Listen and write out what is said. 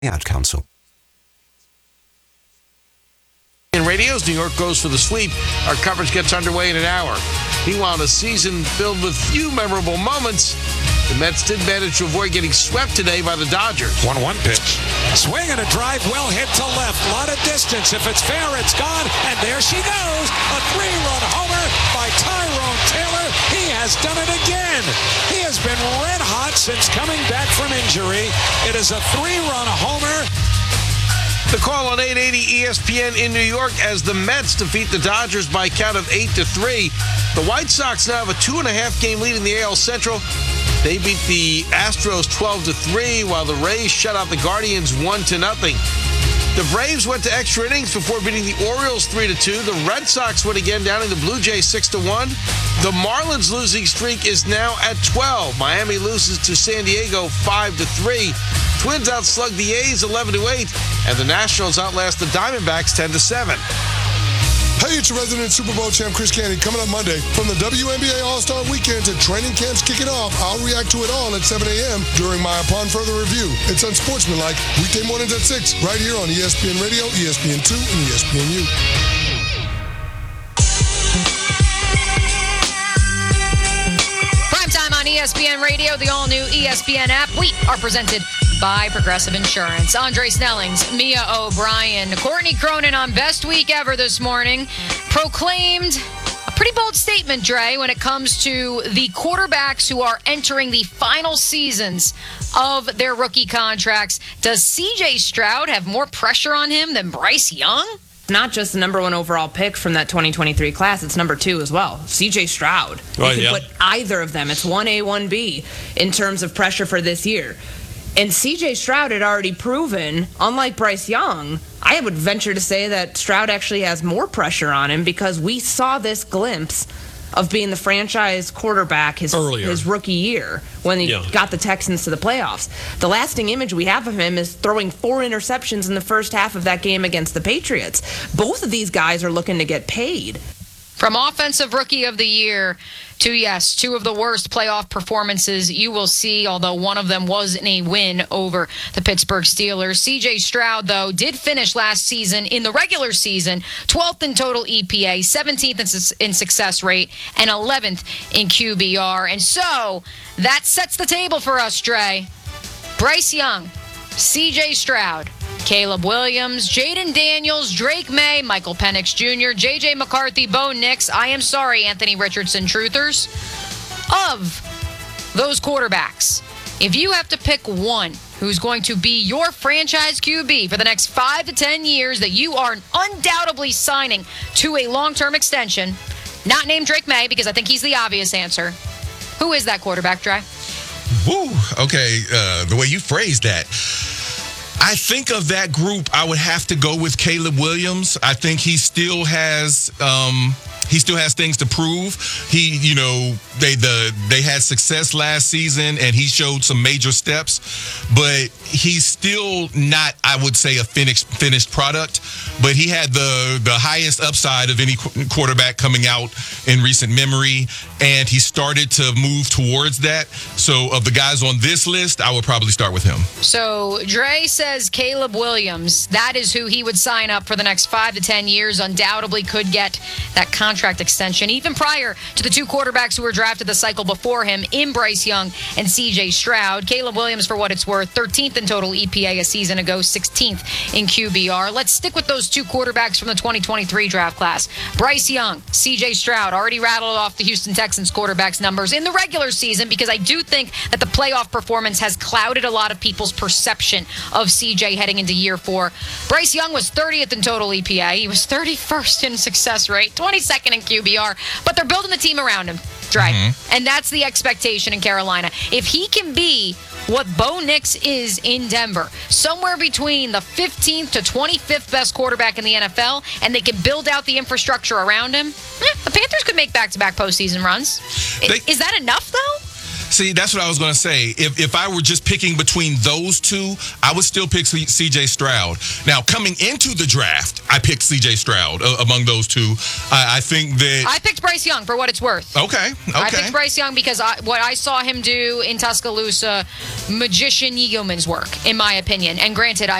Ad Council. In radios, New York goes for the sweep. Our coverage gets underway in an hour. Meanwhile, in a season filled with few memorable moments, the Mets did manage to avoid getting swept today by the Dodgers. 1-1 pitch. Swing and a drive well hit to left. A lot of distance. If it's fair, it's gone. And there she goes. A 3-run homer by Tyrone Taylor. He has done it again. He has been red hot since coming back from injury. It is a 3-run homer. The call on 880 ESPN in New York as the Mets defeat the Dodgers by a count of 8-3. The White Sox now have a 2.5-game lead in the AL Central. They beat the Astros 12-3, while the Rays shut out the Guardians 1-0. The Braves went to extra innings before beating the Orioles 3-2. The Red Sox win again, downing the Blue Jays 6-1. The Marlins losing streak is now at 12. Miami loses to San Diego 5-3. Twins outslug the A's 11-8, and the Nationals outlast the Diamondbacks 10-7. Hey, it's your resident Super Bowl champ, Chris Canty, coming up Monday. From the WNBA All-Star Weekend to training camps kicking off, I'll react to it all at 7 a.m. during my Upon Further Review. It's unsportsmanlike, weekday mornings at 6, right here on ESPN Radio, ESPN2, and ESPNU. Primetime on ESPN Radio, the all-new ESPN app. We are presented by Progressive Insurance. Andre Snellings, Mia O'Brien, Courtney Cronin on Best Week Ever this morning proclaimed a pretty bold statement, Dre, when it comes to the quarterbacks who are entering the final seasons of their rookie contracts. Does C.J. Stroud have more pressure on him than Bryce Young? Not just the number one overall pick from that 2023 class, it's number 2 as well. C.J. Stroud. You can put either of them. It's 1A, 1B in terms of pressure for this year. And C.J. Stroud had already proven, unlike Bryce Young, I would venture to say that Stroud actually has more pressure on him because we saw this glimpse of being the franchise quarterback his rookie year when he got the Texans to the playoffs. The lasting image we have of him is throwing 4 interceptions in the first half of that game against the Patriots. Both of these guys are looking to get paid. From Offensive Rookie of the Year to, yes, 2 of the worst playoff performances you will see, although one of them was in a win over the Pittsburgh Steelers. C.J. Stroud, though, did finish last season in the regular season 12th in total EPA, 17th in success rate, and 11th in QBR. And so that sets the table for us, Dre. Bryce Young, C.J. Stroud, Caleb Williams, Jaden Daniels, Drake May, Michael Penix Jr., J.J. McCarthy, Bo Nix. I am sorry, Anthony Richardson truthers. Of those quarterbacks, if you have to pick one who's going to be your franchise QB for the next 5 to 10 years that you are undoubtedly signing to a long-term extension, not named Drake May because I think he's the obvious answer, who is that quarterback, Dre? Woo, okay, the way you phrased that. I think of that group, I would have to go with Caleb Williams. I think he still has things to prove. They had success last season and he showed some major steps, but he's still not, I would say, a finished product. But he had the highest upside of any quarterback coming out in recent memory, and he started to move towards that. So of the guys on this list, I would probably start with him. So Dre says Caleb Williams. That is who he would sign up for the next 5 to 10 years. Undoubtedly could get that contract extension, even prior to the 2 quarterbacks who were drafted the cycle before him in Bryce Young and C.J. Stroud. Caleb Williams, for what it's worth, 13th in total EPA a season ago, 16th in QBR. Let's stick with those 2 quarterbacks from the 2023 draft class. Bryce Young, C.J. Stroud, already rattled off the Houston Texans quarterbacks numbers in the regular season because I do think that the playoff performance has clouded a lot of people's perception of C.J. heading into year 4. Bryce Young was 30th in total EPA. He was 31st in success rate, 22nd in QBR, but they're building the team around him, Dre. Mm-hmm. And that's the expectation in Carolina. If he can be what Bo Nix is in Denver, somewhere between the 15th to 25th best quarterback in the NFL, and they can build out the infrastructure around him, the Panthers could make back-to-back postseason runs. Is that enough, though? See, that's what I was going to say. If I were just picking between those two, I would still pick C.J. Stroud. Now, coming into the draft, I picked C.J. Stroud among those two. I think that... I picked Bryce Young, for what it's worth. Okay. I picked Bryce Young because what I saw him do in Tuscaloosa, magician yeoman's work, in my opinion. And granted,